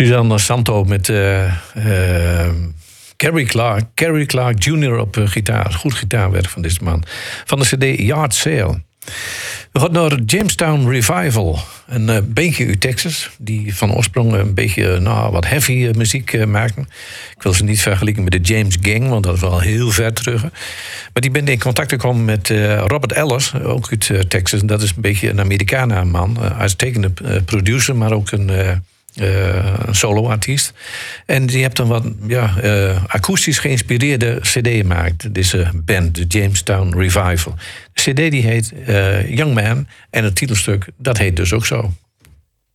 Suzanne Santo met Gary Clark Jr. op gitaar. Goed gitaarwerk van deze man. Van de cd Yard Sale. We gaan naar Jamestown Revival. Een beetje uit Texas. Die van oorsprong een beetje wat heavy muziek maken. Ik wil ze niet vergelijken met de James Gang, want dat is wel heel ver terug. Maar die ben in contact gekomen met Robert Ellis, ook uit Texas. Dat is een beetje een Americana-man. Uitstekende producer, maar ook een solo-artiest. En die heeft een wat akoestisch geïnspireerde cd gemaakt. Deze band, de Jamestown Revival. De cd die heet Young Man. En het titelstuk, dat heet dus ook zo.